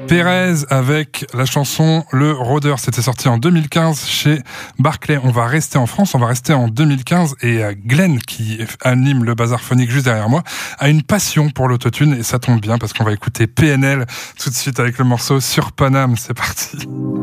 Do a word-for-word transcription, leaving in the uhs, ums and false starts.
Pérez avec la chanson Le Rôdeur. C'était sorti en deux mille quinze chez Barclay. On va rester en France, on va rester en deux mille quinze et Glenn, qui anime le bazar phonique juste derrière moi, a une passion pour l'autotune et ça tombe bien parce qu'on va écouter P N L tout de suite avec le morceau Sur Paname. C'est parti.